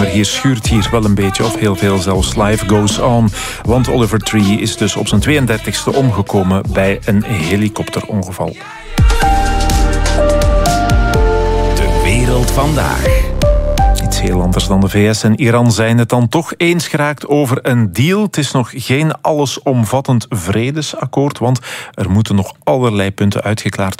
Maar hier schuurt hier wel een beetje, of heel veel zelfs. Life goes on. Want Oliver Tree is dus op zijn 32e omgekomen bij een helikopterongeval. De wereld vandaag. Iets heel anders dan de VS en Iran zijn het dan toch eens geraakt over een deal. Het is nog geen allesomvattend vredesakkoord, want er moeten nog allerlei punten uitgeklaard